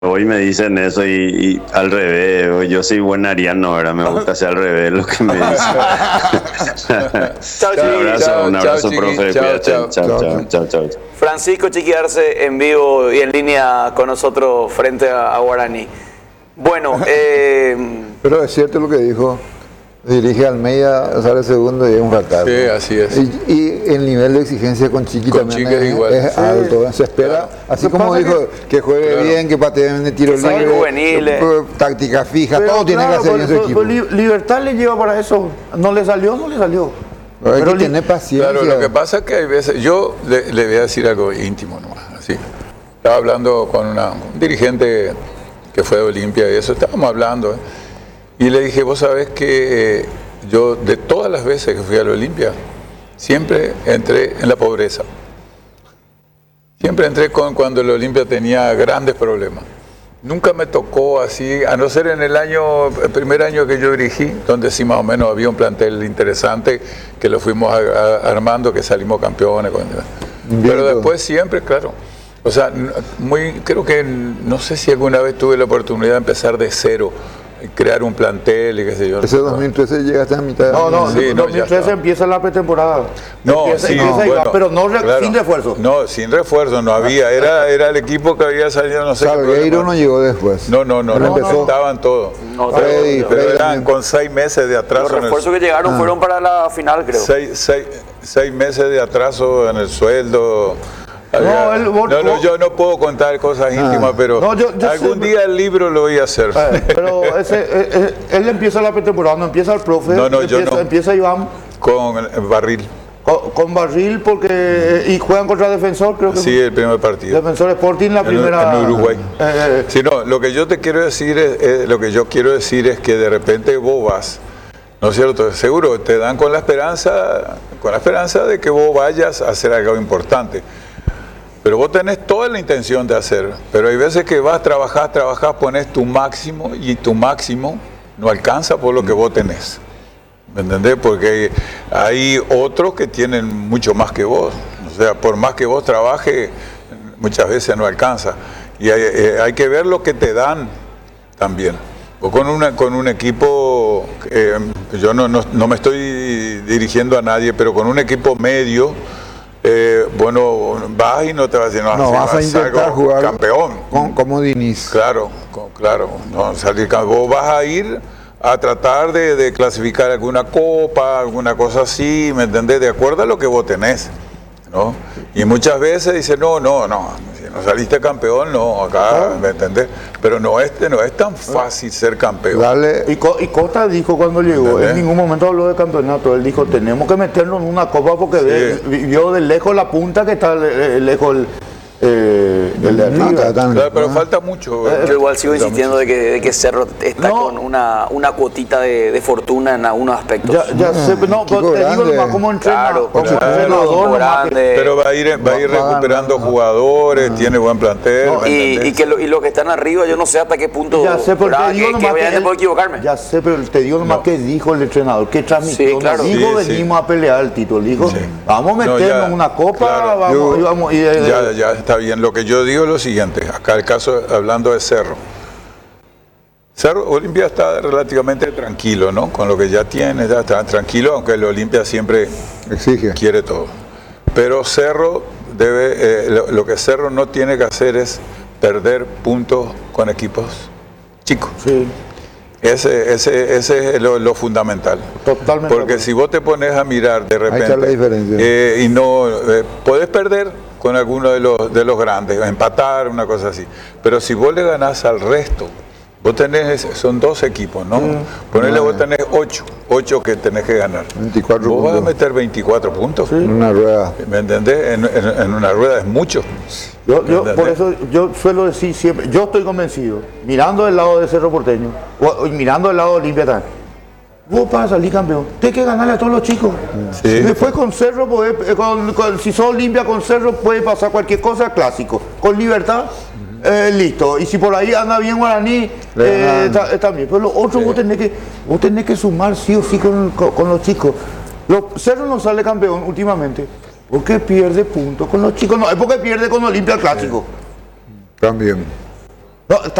Hoy me dicen eso y al revés, yo soy buen ariano, ¿verdad? Me gusta hacer al revés lo que me dicen. Chao, Chiqui. Un abrazo, Chiqui. profe. Chao, Cuídate. chao. Chao. Francisco Chiqui Arce en vivo y en línea con nosotros frente a Guaraní. Bueno, Pero es cierto lo que dijo. Dirige Almeida, sale segundo y es un fracaso. Sí, así es. Y el nivel de exigencia con Chiqui Con también Chiqui es igual. es alto. Se espera, así como dijo, que juegue bien, que patee de tiro sean libre, juveniles. táctica fija, Pero todo tiene que claro, hacer en ese equipo. Libertad le lleva para eso. No le salió. Pero hay Pero que tener paciencia. Claro, lo que pasa es que hay veces, yo le voy a decir algo íntimo nomás, así. Estaba hablando con un dirigente que fue de Olimpia y eso, estábamos hablando, y le dije, vos sabés que yo de todas las veces que fui a la Olimpia, siempre entré en la pobreza. Siempre entré cuando la Olimpia tenía grandes problemas. Nunca me tocó así, a no ser en el primer año que yo dirigí, donde sí más o menos había un plantel interesante, que lo fuimos armando, que salimos campeones. Pero después siempre, claro. O sea, creo que, no sé si alguna vez tuve la oportunidad de empezar de cero, crear un plantel y qué sé yo. Ese 2013 llegaste a mitad de No, Sí, en no, 2013 empieza la pretemporada. No, sí, bueno, pero no claro. sin refuerzo. No, sin refuerzo, no había. Era el equipo que había salido, no sé qué Salgueiro problema. no llegó después. No, empezó. estaban todos. no, Freddy Pero eran también. con 6 meses de los atraso. refuerzos que llegaron fueron para la final, creo. 6 meses de atraso en el sueldo. Yo no puedo contar cosas íntimas, pero No, yo algún sé, día el libro lo voy a hacer. Pero él empieza la pretemporada, no empieza el profe, Yo no. empieza Iván Con el Barril. con Barril y juegan contra Defensor, creo que Sí, el primer partido. Defensor Sporting la primera En Uruguay. Sí, no, lo que yo te quiero decir es que de repente vos vas, ¿no es cierto? Seguro te dan con la esperanza de que vos vayas a hacer algo importante. Pero vos tenés toda la intención de hacer, pero hay veces que vas, trabajás, pones tu máximo y tu máximo no alcanza por lo que vos tenés. ¿Me entendés? Porque hay otros que tienen mucho más que vos. O sea, por más que vos trabajes, muchas veces no alcanza. Y hay que ver lo que te dan también. O con un equipo, yo no me estoy dirigiendo a nadie, pero con un equipo medio, vas y no te vas a decir, No, vas a intentar jugar campeón. como Diniz. Claro. No, vos vas a ir a tratar de clasificar alguna copa, alguna cosa así, ¿me entendés? De acuerdo a lo que vos tenés, ¿no? Y muchas veces dicen, no, si no saliste campeón, no, acá, ¿me entendés? Pero no es tan fácil ser campeón. Dale. Y Costa dijo cuando llegó, ¿Entendés? en ningún momento habló de campeonato, él dijo, tenemos que meternos en una copa porque vio de lejos la punta que está lejos el de arriba. Claro, pero falta mucho. Yo igual sigo insistiendo de que Cerro está No. con una cuotita de fortuna en algunos aspectos. Ya sé, no, Equipo te digo grande. nomás como Claro, como claro, entrenador, equipo nomás que- grande. Pero va a ir recuperando jugadores, tiene buen plantel. No, ¿me Y entendés? los que están arriba, yo no sé hasta qué punto. Ya sé, pero ¿verdad? te digo que nomás obviamente él- puedo equivocarme. Ya sé, pero te digo nomás No. que dijo el entrenador, que transmitió. Sí, claro. No dijo, Sí, sí. venimos a pelear el título. Dijo, Sí. vamos a No, meternos ya, en una copa, claro. vamos. Ya está bien. Lo que yo digo es lo siguiente. Acá el caso, hablando de Cerro. Olimpia está relativamente tranquilo, ¿no? Con lo que ya tiene, ya está tranquilo, aunque el Olimpia siempre Exige. quiere todo. Pero Cerro lo que Cerro no tiene que hacer es perder puntos con equipos chicos. Sí, Ese es lo fundamental. totalmente. Porque si vos te pones a mirar de repente está la diferencia. y no podés perder con alguno de los grandes, empatar, una cosa así. Pero si vos le ganás al resto, vos tenés, son 2 equipos, ¿no? Ponele, vos tenés 8 que tenés que ganar. 24 vos vas a puntos. meter 24 puntos. En una rueda. ¿Me entendés? En una rueda es mucho. Yo ¿Entendés? por eso yo suelo decir siempre, yo estoy convencido, mirando del lado de Cerro Porteño, y mirando del lado de Olimpia también, vos para salir campeón, tienes que ganarle a todos los chicos. Sí. Después con Cerro, si sos Olimpia con Cerro, puede pasar cualquier cosa, clásico. Con Libertad, listo. Y si por ahí anda bien Guaraní, está bien. Pero los otros vos tenés que sumar sí o sí con los chicos. Cerro no sale campeón últimamente porque pierde puntos con los chicos. No, es porque pierde con Olimpia el clásico. También. No,